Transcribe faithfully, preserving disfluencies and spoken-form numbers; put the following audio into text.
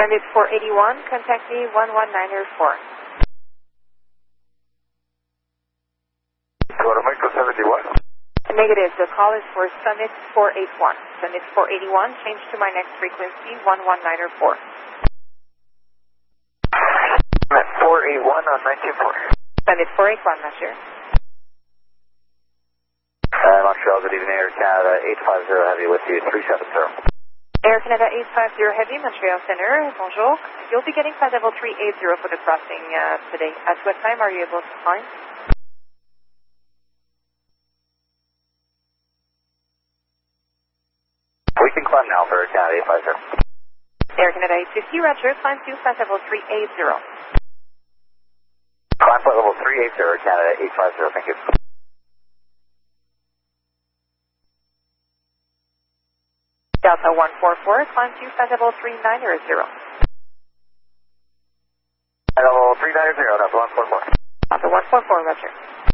Summit four eighty-one, contact me one one nine four. Micro seventy-one. Negative, the call is for Summit four eighty-one. Summit four eighty-one, change to my next frequency, one one nine four. Summit four eighty-one on nineteen four. Summit four eighty-one, monsieur. Uh, Montreal, good evening, Air Canada, eight five zero Heavy with you, three seven zero. Air Canada eight five zero Heavy, Montreal Center, bonjour. You'll be getting flight level three eighty for the crossing uh, today. At what time are you able to climb? We can climb now for Air Canada eight five zero. Air Canada eight fifty, Roger, climb to flight level three eighty. Climb flight level three eighty, Air Canada eight five zero, thank you. Delta one four four, climb to flight level three ninety. Level three ninety, Delta one four four. Delta one four four, Roger.